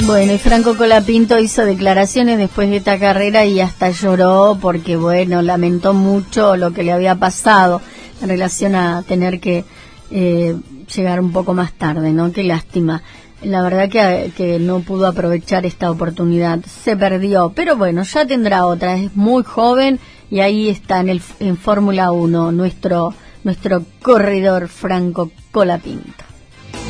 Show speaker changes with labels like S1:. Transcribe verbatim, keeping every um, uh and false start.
S1: Bueno, y Franco Colapinto hizo declaraciones después de esta carrera y hasta lloró porque, bueno, lamentó mucho lo que le había pasado en relación a tener que eh, llegar un poco más tarde, ¿no? Qué lástima. La verdad que, que no pudo aprovechar esta oportunidad, se perdió, pero bueno, ya tendrá otra, es muy joven y ahí está en, el, en Fórmula uno nuestro, nuestro corredor Franco Colapinto.